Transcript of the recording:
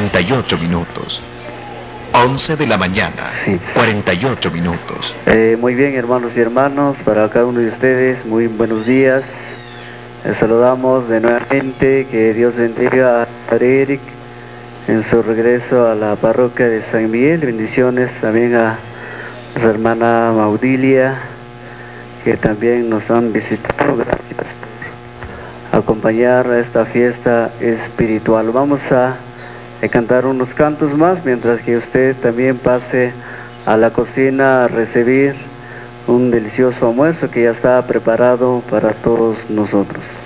48 minutos. 11 de la mañana, Sí. 48 minutos. Muy bien, hermanos y hermanas, para cada uno de ustedes, muy buenos días. Les saludamos de nuevamente, que Dios bendiga a Padre Eric en su regreso a la parroquia de San Miguel. Bendiciones también a nuestra hermana Maudilia, que también nos han visitado. Gracias por acompañar a esta fiesta espiritual. Vamos a cantar unos cantos más, mientras que usted también pase a la cocina a recibir un delicioso almuerzo que ya está preparado para todos nosotros.